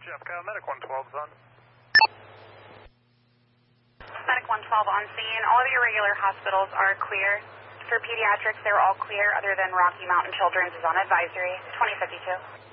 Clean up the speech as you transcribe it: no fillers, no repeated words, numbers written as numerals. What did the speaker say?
Jeff Cow, Medic 112's on. Medic 112 on scene. All of your regular hospitals are clear. For pediatrics, they're all clear other than Rocky Mountain Children's is on advisory. 2052.